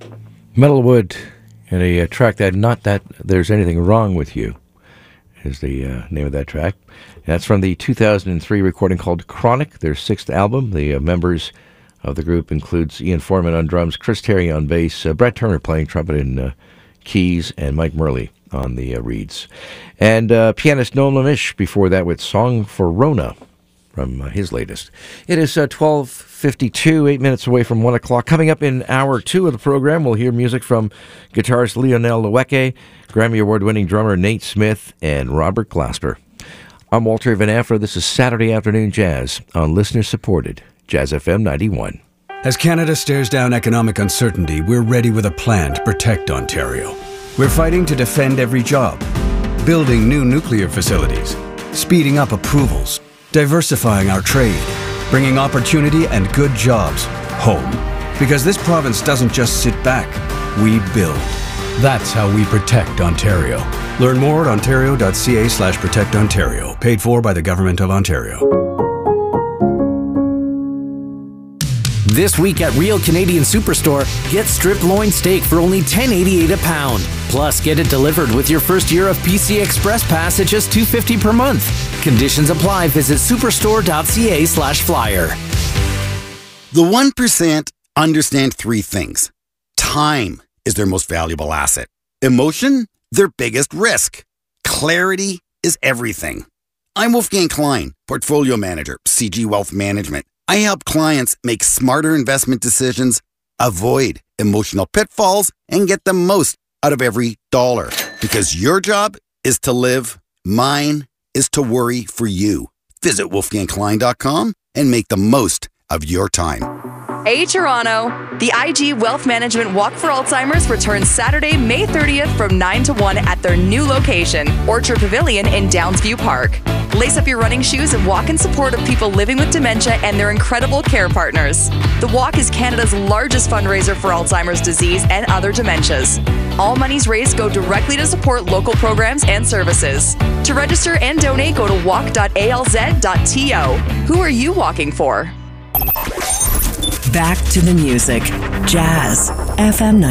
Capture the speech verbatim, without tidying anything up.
Metalwood and a uh, track that Not That There's Anything Wrong With You is the uh, name of that track. That's from the two thousand three recording called Chronic, their sixth album. The uh, members of the group includes Ian Foreman on drums, Chris Terry on bass, uh, Brett Turner playing trumpet and uh, keys, and Mike Murley on the uh, reeds. And uh, pianist Noam Lamish before that with Song for Rona from uh, his latest. It is uh, twelve fifty-two, eight minutes away from one o'clock. Coming up in hour two of the program, we'll hear music from guitarist Lionel Leweke, Grammy Award-winning drummer Nate Smith, and Robert Glasper. I'm Walter Van Afra. This is Saturday Afternoon Jazz on listener-supported Jazz F M ninety-one. As Canada stares down economic uncertainty, we're ready with a plan to protect Ontario. We're fighting to defend every job, building new nuclear facilities, speeding up approvals, diversifying our trade, bringing opportunity and good jobs home. Because this province doesn't just sit back, we build. That's how we protect Ontario. Learn more at ontario.ca slash protect Ontario. Paid for by the Government of Ontario. This week at Real Canadian Superstore, get strip loin steak for only ten eighty-eight a pound. Plus, get it delivered with your first year of P C Express Pass at just two fifty per month. Conditions apply. Visit superstore.ca slash flyer. The one percent understand three things. Time is their most valuable asset. Emotion, their biggest risk. Clarity is everything. I'm Wolfgang Klein, Portfolio Manager, C G Wealth Management. I help clients make smarter investment decisions, avoid emotional pitfalls, and get the most out of every dollar. Because your job is to live, mine is to worry for you. Visit wolfgang klein dot com and make the most of your time. Hey Toronto! The I G Wealth Management Walk for Alzheimer's returns Saturday, May thirtieth from nine to one at their new location, Orchard Pavilion in Downsview Park. Lace up your running shoes and walk in support of people living with dementia and their incredible care partners. The walk is Canada's largest fundraiser for Alzheimer's disease and other dementias. All monies raised go directly to support local programs and services. To register and donate, go to walk dot a l z dot t o. Who are you walking for? Back to the music. Jazz F M